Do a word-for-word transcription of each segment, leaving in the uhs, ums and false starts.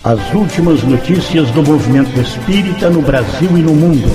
As últimas notícias do movimento espírita no Brasil e no mundo.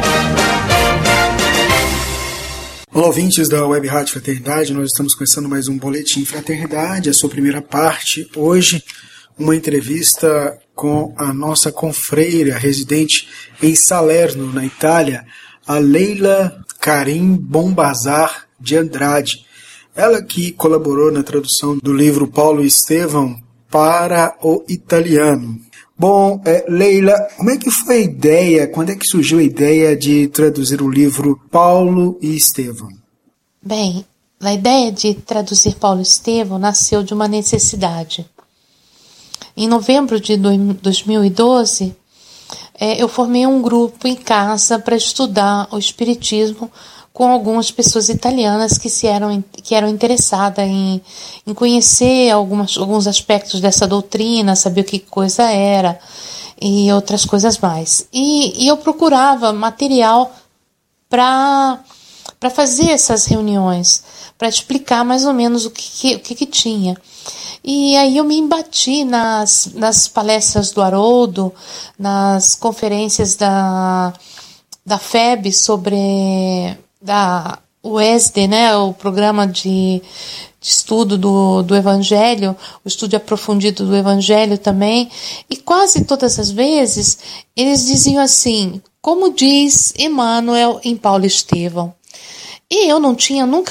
Olá, ouvintes da Web Rádio Fraternidade, nós estamos começando mais um Boletim Fraternidade, a sua primeira parte. Hoje, uma entrevista com a nossa confreira residente em Salerno, na Itália, a Leila Karim Bombazar de Andrade. Ela que colaborou na tradução do livro Paulo e Estevão para o italiano. Bom, é, Leila, como é que foi a ideia, quando é que surgiu a ideia de traduzir o livro Paulo e Estevão? Bem, a ideia de traduzir Paulo e Estevão nasceu de uma necessidade. Em novembro de dois mil e doze, é, eu formei um grupo em casa para estudar o Espiritismo com algumas pessoas italianas que, se eram, que eram interessadas em, em conhecer algumas, alguns aspectos dessa doutrina, saber o que coisa era e outras coisas mais. E, e eu procurava material para para fazer essas reuniões, para explicar mais ou menos o que, que, o que, que tinha. E aí eu me embati nas, nas palestras do Haroldo, nas conferências da, da F E B sobre da U E S D, né, o programa de, de estudo do, do Evangelho, o estudo aprofundido do Evangelho também, e quase todas as vezes eles diziam assim, como diz Emmanuel em Paulo e Estevão. E eu não tinha nunca